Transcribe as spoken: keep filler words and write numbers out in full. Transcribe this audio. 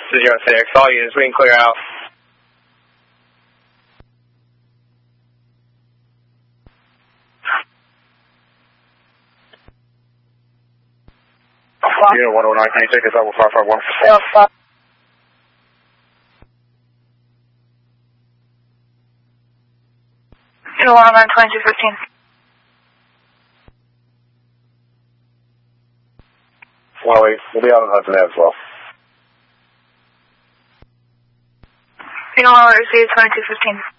This is zero six. All units, we can clear out. Unit one oh nine, can you take us out with five five one? Unit one oh nine, twenty-two fifteen. one oh eight, we'll be out on Hudson Ave as well. Unit one oh eight, twenty-two fifteen.